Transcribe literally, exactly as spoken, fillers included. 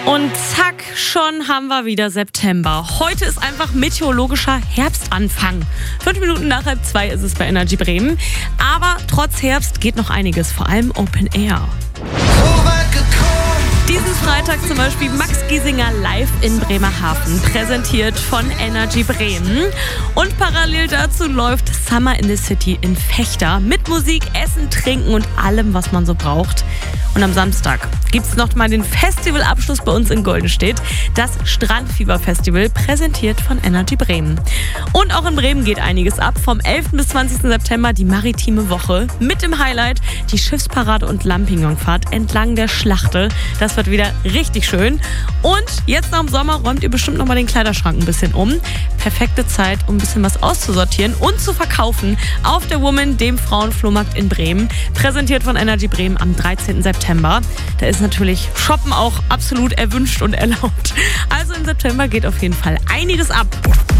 Und zack, schon haben wir wieder September. Heute ist einfach meteorologischer Herbstanfang. Fünf Minuten nach halb zwei ist es bei Energy Bremen. Aber trotz Herbst geht noch einiges, vor allem Open Air. Diesen Freitag zum Beispiel Max Giesinger live in Bremerhaven, präsentiert von Energy Bremen. Und parallel dazu läuft Summer in the City in Vechta mit Musik, Essen, Trinken und allem, was man so braucht. Und am Samstag gibt es noch mal den Festivalabschluss bei uns in Goldenstedt, das Strandfieber-Festival, präsentiert von Energy Bremen. Und auch in Bremen geht einiges ab. Vom elften bis zwanzigsten September die maritime Woche mit dem Highlight die Schiffsparade und Lampignonfahrt entlang der Schlachte. Das wird wieder richtig schön. Und jetzt nach dem Sommer räumt ihr bestimmt noch mal den Kleiderschrank ein bisschen um. Perfekte Zeit, um ein bisschen was auszusortieren und zu verkaufen auf der Woman, dem Frauenflohmarkt in Bremen, präsentiert von Energy Bremen am dreizehnten September. Da ist natürlich Shoppen auch absolut erwünscht und erlaubt. Also im September geht auf jeden Fall einiges ab.